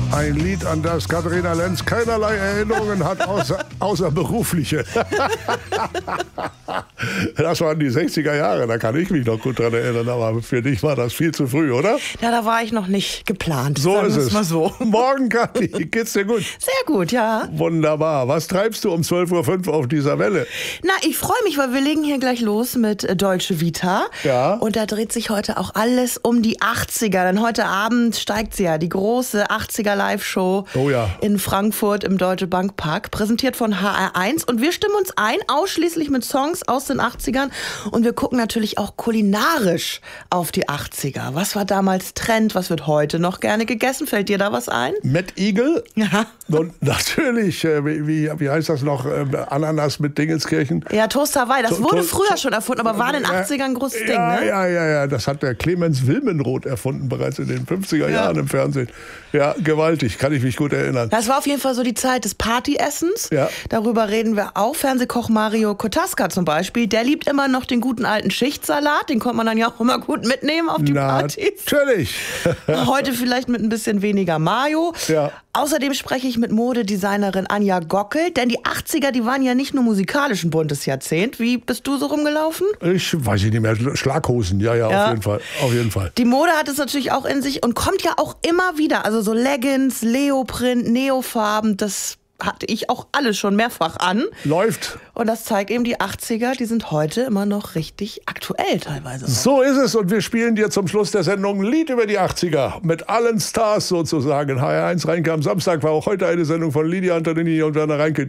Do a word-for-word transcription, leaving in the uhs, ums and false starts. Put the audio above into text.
Ein Lied, an das Katharina Lenz keinerlei Erinnerungen hat, außer, außer berufliche. Das waren die sechziger Jahre, da kann ich mich noch gut dran erinnern, aber für dich war das viel zu früh, oder? Ja, da war ich noch nicht geplant. So ist es. Mal so. Morgen, Kathi, geht's dir gut? Sehr gut, ja. Wunderbar. Was treibst du um zwölf Uhr fünf auf dieser Welle? Na, ich freue mich, weil wir legen hier gleich los mit äh, Deutsche Vita. Ja. Und da dreht sich heute auch alles um die achtziger. Denn heute Abend steigt sie ja, die große achtziger Live-Show Oh ja. in Frankfurt im Deutsche Bank Park, präsentiert von H R eins. Und wir stimmen uns ein, ausschließlich mit Songs aus den achtzigern. Und wir gucken natürlich auch kulinarisch auf die achtziger. Was war damals Trend? Was wird heute noch gerne gegessen? Fällt dir da was ein? Mad Eagle? Ja. Und natürlich, äh, wie, wie heißt das noch, äh, Ananas mit Dingenskirchen? Ja, Toast Hawaii, das To- wurde to- früher schon erfunden, aber war in den achtzigern ein großes Ding, ja, ne? Ja, ja, ja, das hat der Clemens Wilmenroth erfunden, bereits in den fünfziger Ja. Jahren im Fernsehen. Ja, gewaltig, kann ich mich gut erinnern. Das war auf jeden Fall so die Zeit des Partyessens. Ja. Darüber reden wir auch. Fernsehkoch Mario Kotaska zum Beispiel, der liebt immer noch den guten alten Schichtsalat. Den konnte man dann ja auch immer gut mitnehmen auf die Partys. Natürlich. Heute vielleicht mit ein bisschen weniger Mayo. Ja. Außerdem spreche ich mit Modedesignerin Anja Gockel, denn die achtziger, die waren ja nicht nur musikalisch ein buntes Jahrzehnt. Wie bist du so rumgelaufen? Ich weiß nicht mehr, Schlaghosen, ja, ja, Ja. auf jeden Fall, auf jeden Fall. Die Mode hat es natürlich auch in sich und kommt ja auch immer wieder. Also so Leggings, Leoprint, Neofarben, das hatte ich auch alles schon mehrfach an. Läuft. Und das zeigt eben, die achtziger, die sind heute immer noch richtig aktuell teilweise. So ist es und wir spielen dir zum Schluss der Sendung ein Lied über die achtziger mit allen Stars sozusagen. H R eins Reinke am Samstag war auch heute eine Sendung von Lydia Antonini und Werner Reinke.